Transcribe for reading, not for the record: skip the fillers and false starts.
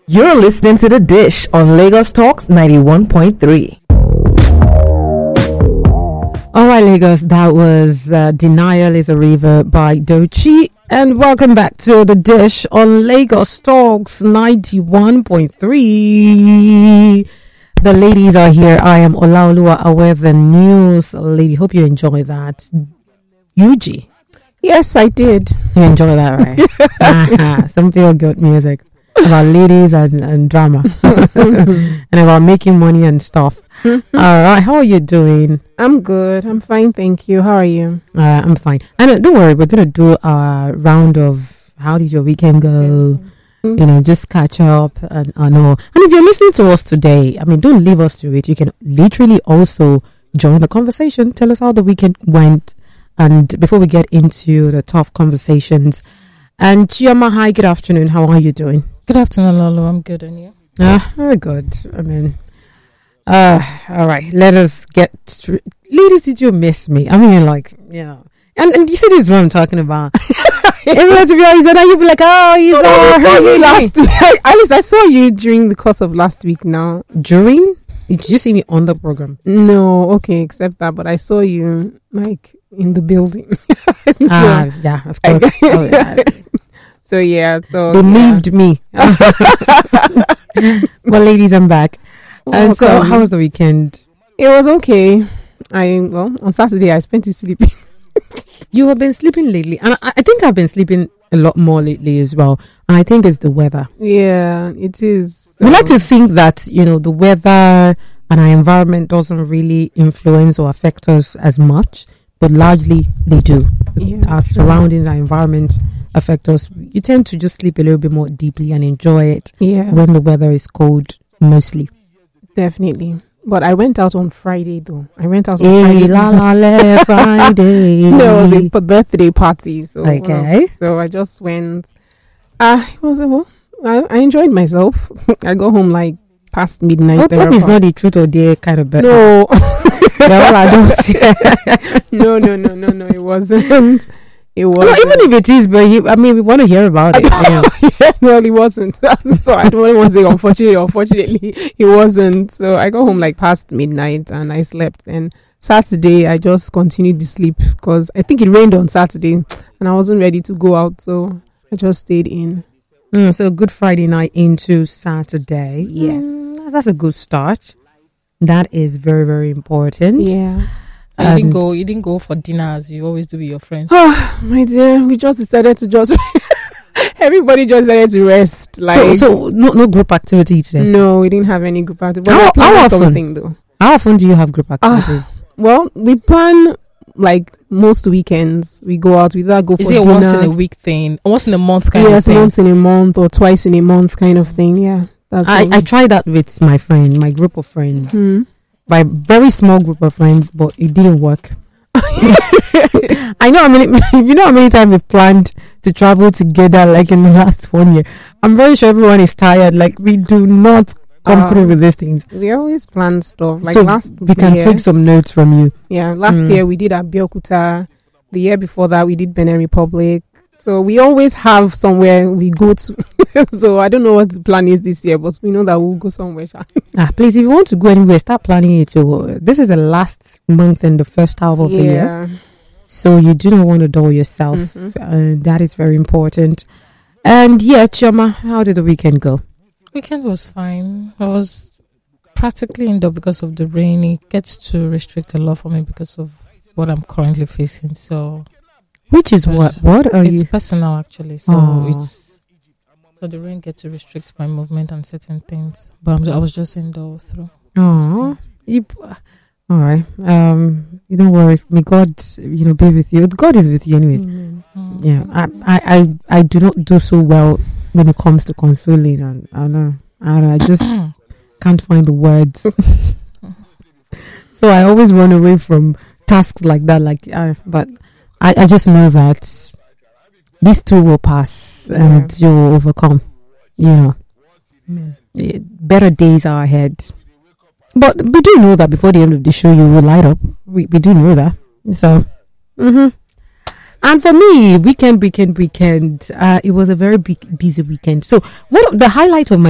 You're listening to The Dish on Lagos Talks 91.3. Alright, Lagos, that was Denial is a River by Doechii. And welcome back to The Dish on Lagos Talks 91.3. The ladies are here. I am Olaoluwa Awe, the news lady. Hope you enjoy that. Yuji. Yes, I did. You enjoy that, right? Some feel good music about ladies and drama and about making money and stuff. All right, how are you doing? I'm good. I'm fine, thank you. How are you? I'm fine. And don't worry, we're gonna do a round of how did your weekend go? You know, just catch up and all. And if you're listening to us today, I mean, don't leave us to it. You can literally also join the conversation. Tell us how the weekend went. And before we get into the tough conversations, and Chioma, hi, good afternoon. How are you doing? Good afternoon, Lolo. I'm good, and you? Very good. I mean, all right. Let us get. Ladies, did you miss me? I mean, like, you know, and you see this is what I'm talking about. Everyone to be honest, and then you'll be like, oh, he's last week. At least I saw you during the course of last week. Now, during? Did you see me on the program? No, okay, except that. But I saw you like in the building. Yeah, of course. Oh, yeah. So they moved me. Well, ladies, I'm back. And so, how was the weekend? It was okay. On Saturday I spent it sleeping. You have been sleeping lately, and I think I've been sleeping a lot more lately as well. And I think it's the weather. Yeah, it is. We like to think that, you know, the weather and our environment doesn't really influence or affect us as much, but largely they do. Yeah, our surroundings, our environment affect us. You tend to just sleep a little bit more deeply and enjoy it when the weather is cold, mostly. Definitely. But I went out on Friday, though. Friday. Friday. No, it was a birthday party. So, okay. So I just went. It was I enjoyed myself. I go home like past midnight. Hope it's not the truth or dare kind of birthday. No. They're all adults. No. It wasn't. It was no, even if it is, but we want to hear about it. Yeah, well, it wasn't. So I don't want to say unfortunately, it wasn't. So I got home like past midnight and I slept. And Saturday, I just continued to sleep because I think it rained on Saturday and I wasn't ready to go out. So I just stayed in. So good Friday night into Saturday. Yes. That's a good start. That is very, very important. Yeah. You didn't go for dinner as you always do with your friends. Oh, my dear, we just decided to everybody just decided to rest. Like so no group activity today? No, we didn't have any group activity. How often? Something, though. How often do you have group activities? Well, we plan like most weekends. We go out. We either go for dinner. Is it a once in a week thing? Once in a month kind of thing? Yes, once in a month or twice in a month kind of thing. Yeah. I tried that with my group of friends. My very small group of friends, but it didn't work. I know how many times we've planned to travel together, like in the last 1 year. I'm very sure everyone is tired. Like, we do not come through with these things. We always plan stuff. Like so we can year, take some notes from you. Yeah, last year we did Abeokuta. The year before that we did Benin Republic. So we always have somewhere we go to. So I don't know what the plan is this year, but we know that we'll go somewhere. Please, if you want to go anywhere, start planning it. This is the last month in the first half of the year. So you do not want to dull yourself. That is very important. And yeah, Chioma, how did the weekend go? Weekend was fine. I was practically indoor because of the rain. It gets to restrict a lot for me because of what I'm currently facing. So... Which is what are you? It's personal actually, so so the rain gets to restrict my movement and certain things. But I was just indoor through. Oh, all right. You don't worry. May God, be with you. God is with you, anyways. Yeah, I do not do so well when it comes to consoling, and I just can't find the words. So I always run away from tasks like that. But. I just know that these two will pass and you will overcome. Better days are ahead. But we do know that before the end of the show, you will light up. We do know that. So, And for me, weekend, it was a very busy weekend. So, the highlight of my